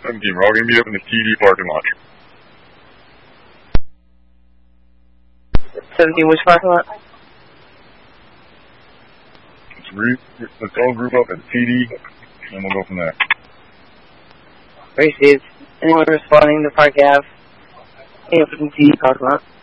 17. We're all going to be up in the TD parking lot. 17, which parking lot? Let's all group up at TD, and we'll go from there. Received. Anyone responding to Park Ave? From TD parking lot?